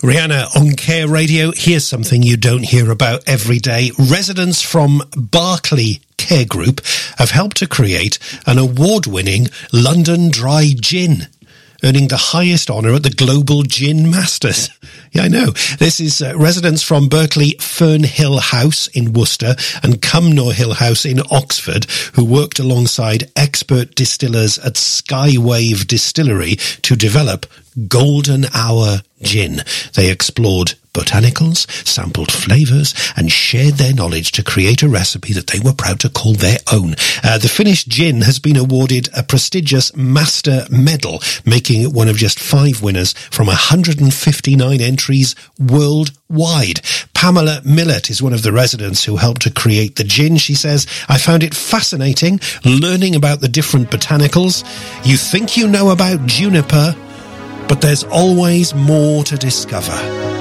Rihanna on Care Radio. Here's something you don't hear about every day. Residents from Berkeley Care Group have helped to create an award-winning London Dry Gin, earning the highest honour at the Global Gin Masters. Yeah, I know. This is residents from Berkeley Fernhill House in Worcester and Cumnor Hill House in Oxford, who worked alongside expert distillers at Skywave Distillery to develop Golden Hour Gin. They explored botanicals, sampled flavours, and shared their knowledge to create a recipe that they were proud to call their own. The finished gin has been awarded a prestigious Master Medal, making it one of just 5 winners from 159 entries worldwide. Pamela Millett is one of the residents who helped to create the gin. She says, "I found it fascinating learning about the different botanicals. You think you know about juniper, but there's always more to discover."